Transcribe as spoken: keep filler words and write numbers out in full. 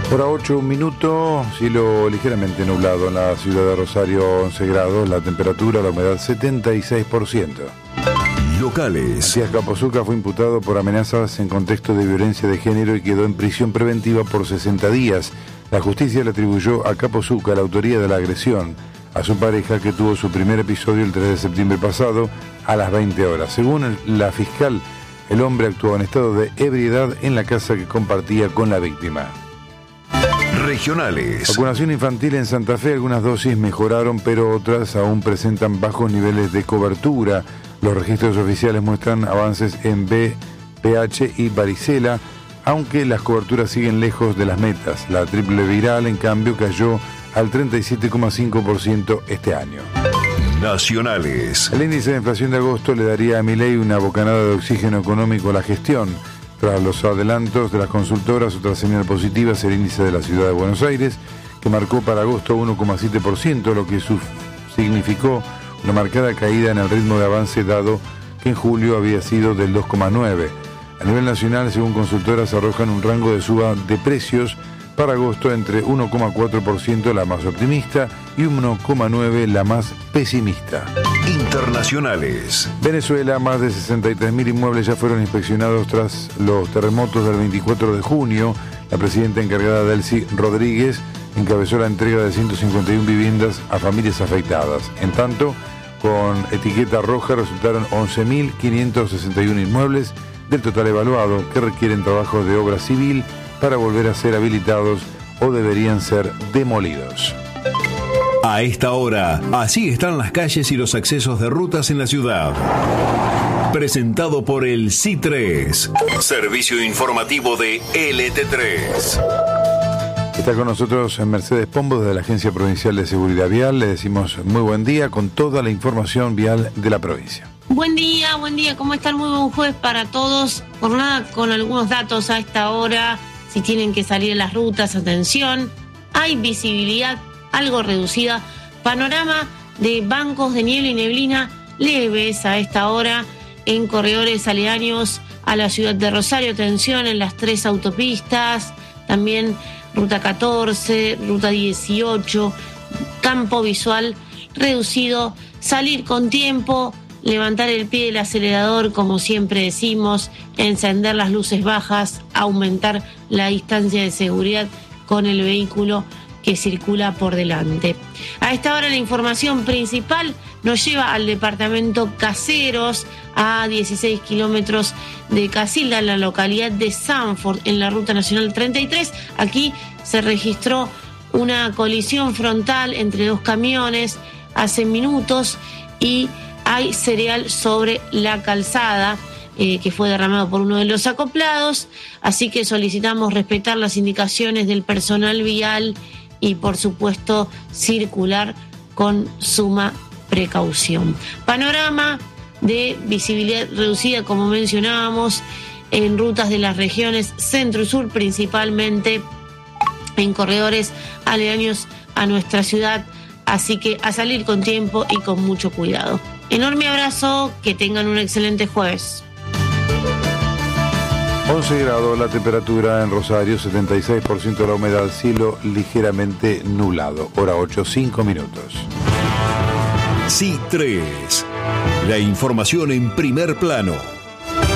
Hora ocho, un minuto, cielo ligeramente nublado en la ciudad de Rosario, once grados, la temperatura, la humedad setenta y seis por ciento. Locales. Matías Capozuca fue imputado por amenazas en contexto de violencia de género y quedó en prisión preventiva por sesenta días. La justicia le atribuyó a Capozuca la autoría de la agresión a su pareja, que tuvo su primer episodio el tres de septiembre pasado a las veinte horas. Según el, la fiscal, el hombre actuó en estado de ebriedad en la casa que compartía con la víctima. Regionales. Vacunación infantil en Santa Fe, algunas dosis mejoraron, pero otras aún presentan bajos niveles de cobertura. Los registros oficiales muestran avances en B, P H y varicela, aunque las coberturas siguen lejos de las metas. La triple viral, en cambio, cayó al treinta y siete coma cinco por ciento este año. Nacionales. El índice de inflación de agosto le daría a Milei una bocanada de oxígeno económico a la gestión. Tras los adelantos de las consultoras, otra señal positiva es el índice de la ciudad de Buenos Aires, que marcó para agosto uno coma siete por ciento, lo que su- significó una marcada caída en el ritmo de avance, dado que en julio había sido del dos coma nueve por ciento. A nivel nacional, según consultoras, arrojan un rango de suba de precios para agosto entre uno coma cuatro por ciento la más optimista y uno coma nueve por ciento la más pesimista. Internacionales. Venezuela, más de sesenta y tres mil inmuebles ya fueron inspeccionados tras los terremotos del veinticuatro de junio. La presidenta encargada, Delcy Rodríguez, encabezó la entrega de ciento cincuenta y una viviendas a familias afectadas. En tanto, con etiqueta roja resultaron once mil quinientos sesenta y uno inmuebles del total evaluado que requieren trabajos de obra civil para volver a ser habilitados o deberían ser demolidos. A esta hora, así están las calles y los accesos de rutas en la ciudad. Presentado por el C I tres, servicio informativo de L T tres. Está con nosotros Mercedes Pombo desde la Agencia Provincial de Seguridad Vial. Le decimos muy buen día con toda la información vial de la provincia. Buen día, buen día, ¿cómo están? Muy buen jueves para todos. Jornada con algunos datos a esta hora. Si tienen que salir en las rutas, atención. Hay visibilidad algo reducida. Panorama de bancos de niebla y neblina leves a esta hora en corredores aledaños a la ciudad de Rosario. Atención en las tres autopistas. También Ruta catorce, Ruta dieciocho. Campo visual reducido. Salir con tiempo. Levantar el pie del acelerador, como siempre decimos, encender las luces bajas, aumentar la distancia de seguridad con el vehículo que circula por delante. A esta hora la información principal nos lleva al departamento Caseros, a dieciséis kilómetros de Casilda, en la localidad de Sanford, en la Ruta Nacional treinta y tres. Aquí se registró una colisión frontal entre dos camiones hace minutos y hay cereal sobre la calzada eh, que fue derramado por uno de los acoplados, así que solicitamos respetar las indicaciones del personal vial y, por supuesto, circular con suma precaución. Panorama de visibilidad reducida, como mencionábamos, en rutas de las regiones centro y sur, principalmente en corredores aledaños a nuestra ciudad, así que a salir con tiempo y con mucho cuidado. Enorme abrazo, que tengan un excelente jueves. once grados la temperatura en Rosario, setenta y seis por ciento la humedad, cielo ligeramente nublado. Hora ocho, cinco minutos. C I tres. La información en primer plano.